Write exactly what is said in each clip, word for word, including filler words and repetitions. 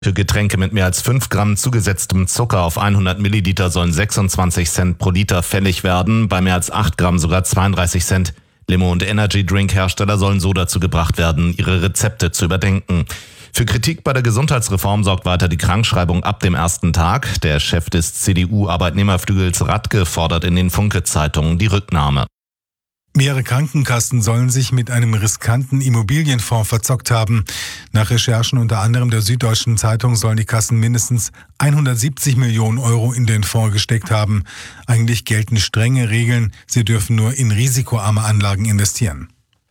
Für Getränke mit mehr als fünf Gramm zugesetztem Zucker auf hundert Milliliter sollen sechsundzwanzig Cent pro Liter fällig werden, bei mehr als acht Gramm sogar zweiunddreißig Cent. Limo- und Energy-Drink-Hersteller sollen so dazu gebracht werden, ihre Rezepte zu überdenken. Für Kritik bei der Gesundheitsreform sorgt weiter die Krankschreibung ab dem ersten Tag. Der Chef des C D U-Arbeitnehmerflügels Radke fordert in den Funke-Zeitungen die Rücknahme. Mehrere Krankenkassen sollen sich mit einem riskanten Immobilienfonds verzockt haben. Nach Recherchen unter anderem der Süddeutschen Zeitung sollen die Kassen mindestens hundertsiebzig Millionen Euro in den Fonds gesteckt haben. Eigentlich gelten strenge Regeln, sie dürfen nur in risikoarme Anlagen investieren.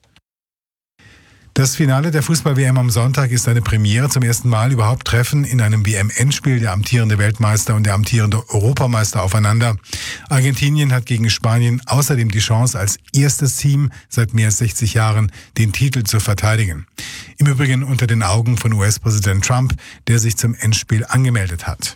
Das Finale der Fußball-W M am Sonntag ist eine Premiere. Zum ersten Mal überhaupt treffen in einem W M-Endspiel der amtierende Weltmeister und der amtierende Europameister aufeinander. Argentinien hat gegen Spanien außerdem die Chance, als erstes Team seit mehr als sechzig Jahren den Titel zu verteidigen. Im Übrigen unter den Augen von U S-Präsident Trump, der sich zum Endspiel angemeldet hat.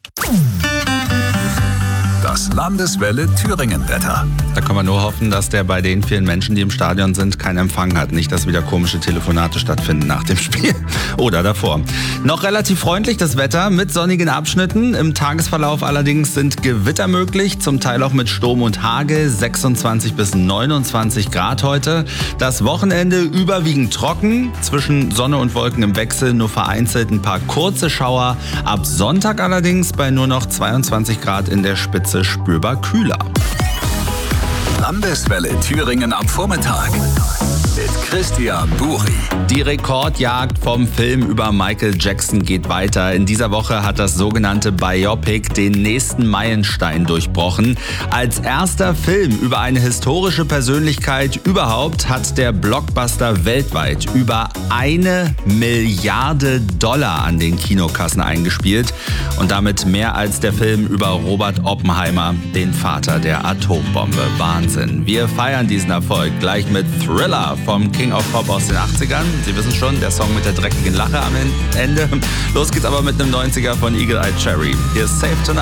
Das Landeswelle Thüringen-Wetter. Da kann man nur hoffen, dass der bei den vielen Menschen, die im Stadion sind, keinen Empfang hat. Nicht, dass wieder komische Telefonate stattfinden nach dem Spiel oder davor. Noch relativ freundlich das Wetter mit sonnigen Abschnitten. Im Tagesverlauf allerdings sind Gewitter möglich, zum Teil auch mit Sturm und Hagel. sechsundzwanzig bis neunundzwanzig Grad heute. Das Wochenende überwiegend trocken. Zwischen Sonne und Wolken im Wechsel nur vereinzelt ein paar kurze Schauer. Ab Sonntag allerdings bei nur noch zweiundzwanzig Grad in der Spitze spürbar kühler. Landeswelle Thüringen am Vormittag mit Christian Buri. Die Rekordjagd vom Film über Michael Jackson geht weiter. In dieser Woche hat das sogenannte Biopic den nächsten Meilenstein durchbrochen. Als erster Film über eine historische Persönlichkeit überhaupt hat der Blockbuster weltweit über eine Milliarde Dollar an den Kinokassen eingespielt und damit mehr als der Film über Robert Oppenheimer, den Vater der Atombombe. Wahnsinn. Wir feiern diesen Erfolg gleich mit Thriller vom King of Pop aus den achtzigern. Sie wissen schon, der Song mit der dreckigen Lache am Ende. Los geht's aber mit einem neunziger von Eagle Eye Cherry. Hier ist Safe Tonight.